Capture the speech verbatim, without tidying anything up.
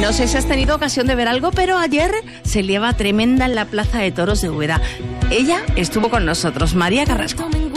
No sé si has tenido ocasión de ver algo, pero ayer se liaba tremenda en la Plaza de Toros de Úbeda. Ella estuvo con nosotros, María Carrasco.